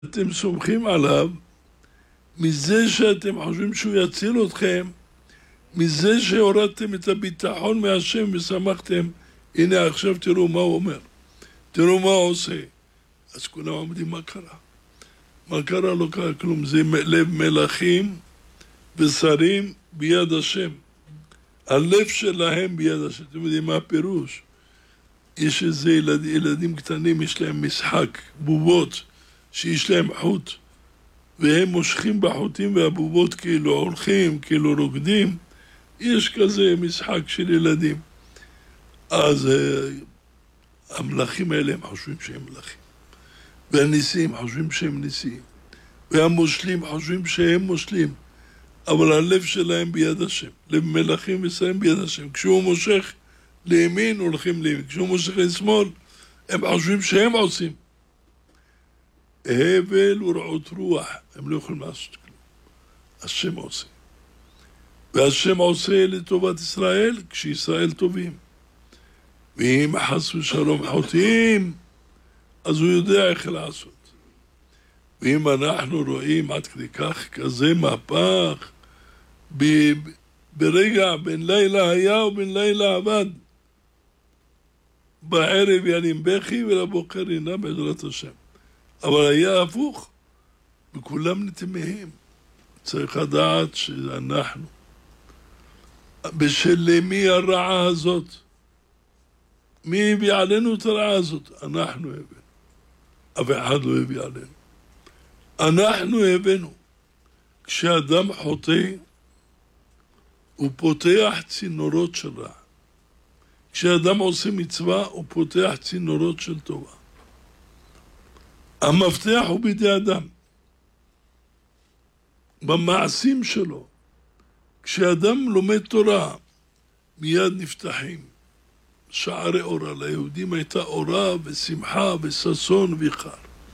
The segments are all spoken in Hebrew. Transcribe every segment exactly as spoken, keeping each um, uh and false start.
אתם סומכים עליו, מזה שאתם חושבים שהוא יציל אתכם, מזה שהורדתם את הביטחון מהשם ושמחתם, הנה עכשיו תראו מה הוא אומר, תראו מה הוא עושה. אז כולם עומדים, מה קרה? מה קרה? לא קרה כלום, זה לב מלכים ושרים ביד השם. הלב שלהם ביד השם. אתם יודעים מה הפירוש? יש איזה ילד, ילדים קטנים, יש להם משחק, בובות, שיש להם חוט, והם מושכים בחוטים והבובות כאילו הולכים, כאילו רוקדים. יש כזה משחק של ילדים. אז uh, המלכים האלה הם חושבים שהם מלכים. והניסים חושבים שהם ניסים. והמושלים חושבים שהם מושלים. אבל הלב שלהם ביד השם. לב מלכים ושרים ביד השם. כשהוא מושך לימין, הולכים לימין. כשהוא מושך לשמאל, הם חושבים שהם עושים. הבל ורעות רוח. הם לא יכולים לעשות כלום. השם עושה. והשם עושה לטובת ישראל, כשישראל טובים. ואם חס ושלום חוטאים, אז הוא יודע איך לעשות. ואם אנחנו רואים עד כדי כך כזה מהפך, ב- ברגע בין לילה היה ובין לילה עבד, בערב ינם בכי ולבוקר ינם בעזרת השם. אבל היה הפוך, וכולם נתמהים. צריך לדעת שאנחנו, בשל מי הרעה הזאת? מי הביא עלינו את הרעה הזאת? אנחנו הבאנו. אף אחד לא הביא עלינו. אנחנו הבאנו. כשאדם חוטא, הוא פותח צינורות של רע. כשאדם עושה מצווה, הוא פותח צינורות של טובה. המפתח הוא בידי אדם. במעשים שלו. כשאדם לומד תורה, מיד נפתחים. שערי אורה. ליהודים הייתה אורה ושמחה וששון ויחר.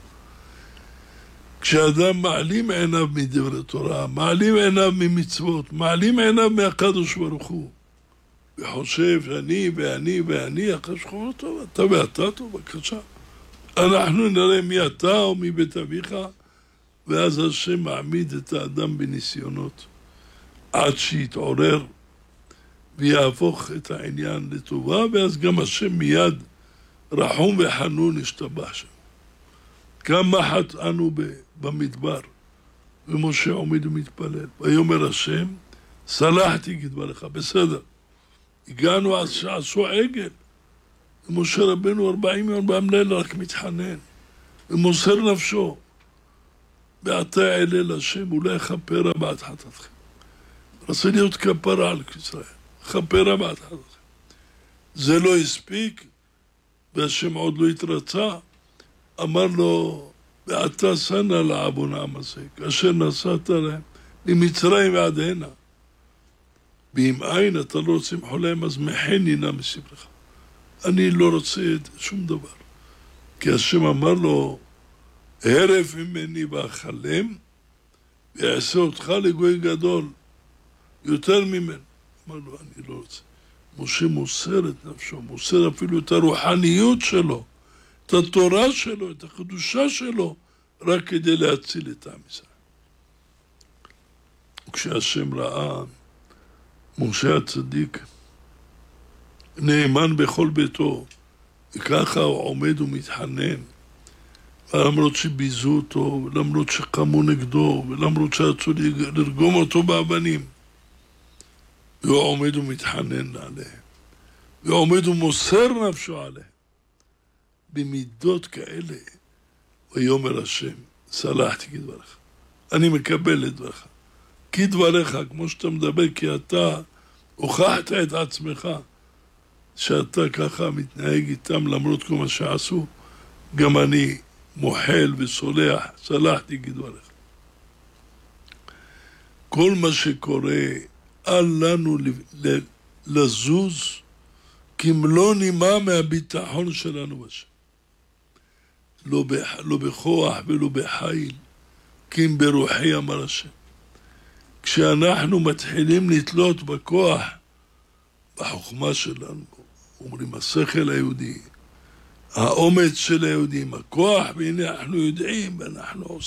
כשאדם מעלים עיניו מדברי תורה, מעלים עיניו ממצוות, מעלים עיניו מהקדוש ברוך הוא, וחושב שאני ואני ואני, הקדוש ברוך הוא טוב, אתה ואתה טוב, בבקשה. אנחנו נראה מי אתה או מי בית אביך, ואז השם מעמיד את האדם בניסיונות, עד שיתעורר, ויהפוך את העניין לטובה, ואז גם השם מיד רחום וחנון ישתבח שם. כמה חטאנו במדבר, ומשה עומד ומתפלל, ויאמר השם, סלחתי כדבריך, בסדר. הגענו אז שעשו עגל, ומשה רבנו ארבעים יום במלילה רק מתחנן, ומוסר נפשו, ועתה אלה להשם, אולי יכפרה בעד חטאתכם. רצה להיות כפרה על ישראל, כפרה בעד חטאתכם. זה לא הספיק, והשם עוד לא התרצה, אמר לו, ואתה סנה לעוון העם הזה, כאשר נסעת להם ממצרים ועד הנה. ואם אין אתה לא רוצה למחול להם, אז מחני נא מספרך. אני לא רוצה שום דבר. כי השם אמר לו, הרף ממני ואכלם, ויעשה אותך לגוי גדול, יותר ממנו. אמר לו, אני לא רוצה. משה מוסר את נפשו, מוסר אפילו את הרוחניות שלו, את התורה שלו, את הקדושה שלו, רק כדי להציל את עם ישראל. כשהשם ראה, משה הצדיק, נאמן בכל ביתו, וככה הוא עומד ומתחנן, למרות שביזו אותו, למרות שקמו נגדו, ולמרות שרצו לרגום אותו באבנים, והוא עומד ומתחנן עליהם, והוא עומד ומוסר נפשו עליהם. במידות כאלה, ויאמר השם, סלחתי כדבריך. אני מקבל את דבריך. כדבריך, כמו שאתה מדבר, כי אתה הוכחת את עצמך, שאתה ככה מתנהג איתם למרות כל מה שעשו, גם אני מוחל וסולח, סלחתי כדבריך. כל מה שקורה, אל לנו לזוז, כמלוא נימה מהביטחון שלנו בשם. לא, לא בכוח ולא בחיל, כי אם ברוחי אמר השם. כשאנחנו מתחילים לתלות בכוח, בחוכמה שלנו, אומרים, השכל היהודי, האומץ של היהודים, הכוח, והנה אנחנו יודעים ואנחנו עושים.